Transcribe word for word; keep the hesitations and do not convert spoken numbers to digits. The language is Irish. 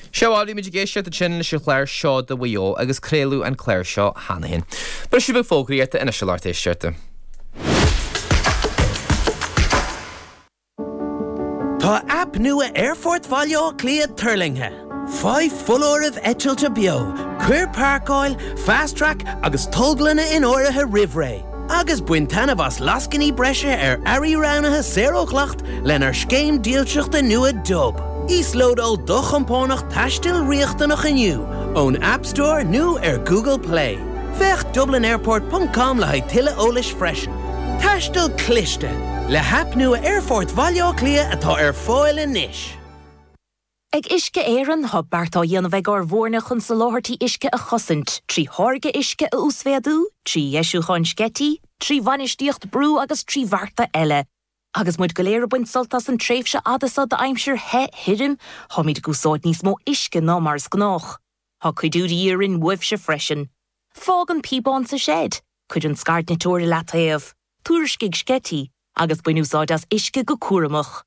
Seáilí muid géiste a sin se chléir seo do bhío agus créú an chléir seo hanahin. Bar si bh fógraíta ina seoirtéisiirte. Tá app nua Airfort Valio Clia Turlinghe. Five full of Etchilta bio, Queer Park Oil, Fast Track, agus Tolglana in Oraha Rivray. Agus buintana vas lascini brescia er Ari Raunaha Zero Clacht, len er Schkeim Dielchucht de Nua Dub. Is load al Dochamponach Tashtil Riechtanach in you. Own App Store, new er Google Play. Vech Dublin Airport punt com la tille olish freshen. Tashtil Kliste. Le hap nua Airfort Valio Clia atá er foil in nish. Ag iske éan ha Bartá dhéanamh ar bhórna chun sa láthirtí iske a chosint, trí thorge iske a úsvéadú, trí jeisiú chun sketí, trí vanistíocht brú agus trí bharta eile. Agus muid go léir buint soltas an tréifse adasa da aimsir he hirim, ha míid gúsáid níos mó iske ná mars gnách. Ha cuidúdi írin wifse freshen. Fág an píbán sa shed, cuid an scart na tóir lataíomh, túrskig sketí, agus buinúsáid as iske go cuaramach.